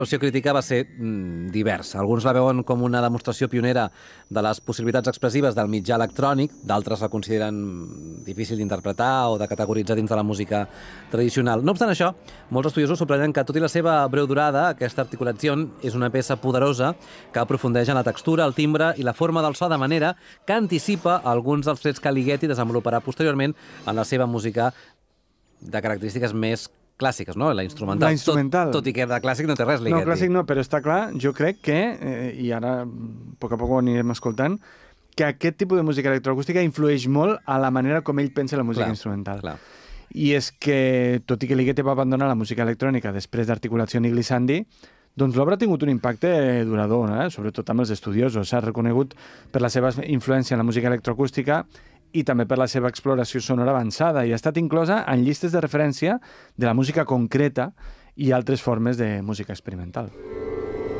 La crítica va ser diversa. Alguns la veuen com una demostració pionera de les possibilitats expressives del mitjà electrònic, d'altres la consideren difícil d'interpretar o de categoritzar dins de la música tradicional. No obstant això, molts estudiosos subratllen que, tot i la seva breu durada, aquesta articulació és una peça poderosa que aprofundeix en la textura, el timbre i la forma del so, de manera que anticipa alguns dels trets que Ligeti desenvoluparà posteriorment en la seva música de característiques més clàssiques, no? La instrumental. La instrumental. Tot i que de clàssic no té res, Ligeti. No, clàssic no, però està clar, jo crec que, i ara a poc a poc ho anirem escoltant, que aquest tipus de música electroacústica influeix molt a la manera com ell pensa la música instrumental. Clar. I és que, tot i que Ligeti va abandonar la música electrònica després d'Articulació i Glissandi, doncs l'obra ha tingut un impacte durador, sobretot amb els estudiosos. S'ha reconegut per la seva influència en la música electroacústica i també per la seva exploració sonora avançada, i ha estat inclosa en llistes de referència de la música concreta i altres formes de música experimental.